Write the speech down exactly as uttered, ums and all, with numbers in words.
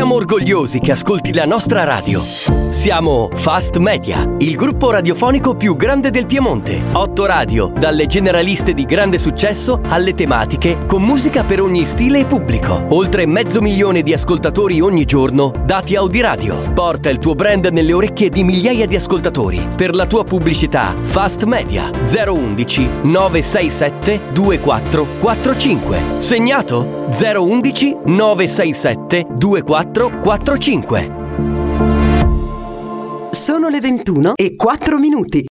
Siamo orgogliosi che ascolti la nostra radio. Siamo Fast Media, il gruppo radiofonico più grande del Piemonte. Otto radio, dalle generaliste di grande successo alle tematiche, con musica per ogni stile e pubblico. Oltre mezzo milione di ascoltatori ogni giorno, dati Audiradio. Porta il tuo brand nelle orecchie di migliaia di ascoltatori. Per la tua pubblicità, Fast Media zero undici nove sei sette due quattro quattro cinque. Segnato? zero undici nove sei sette due quattro quattro cinque. Sono le ventuno e quattro minuti.